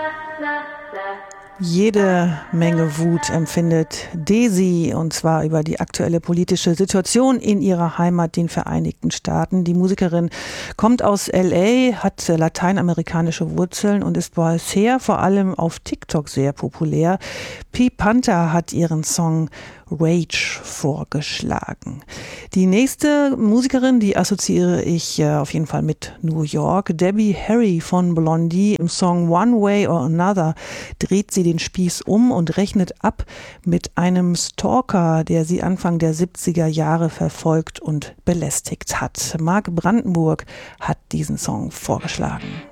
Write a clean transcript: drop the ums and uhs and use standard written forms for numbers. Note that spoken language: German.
Jede Menge Wut empfindet Desi, und zwar über die aktuelle politische Situation in ihrer Heimat, den Vereinigten Staaten. Die Musikerin kommt aus LA, hat lateinamerikanische Wurzeln und ist bisher vor allem auf TikTok sehr populär. P. Panther hat ihren Song Rage vorgeschlagen. Die nächste Musikerin, die assoziiere ich auf jeden Fall mit New York. Debbie Harry von Blondie. Im Song One Way or Another dreht sie den Spieß um und rechnet ab mit einem Stalker, der sie Anfang der 70er Jahre verfolgt und belästigt hat. Mark Brandenburg hat diesen Song vorgeschlagen.